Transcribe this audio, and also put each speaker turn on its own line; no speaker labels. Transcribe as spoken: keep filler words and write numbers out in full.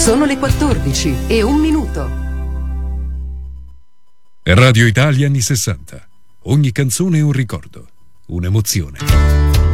Sono le quattordici e un minuto.
Radio Italia anni sessanta. Ogni canzone è un ricordo, un'emozione.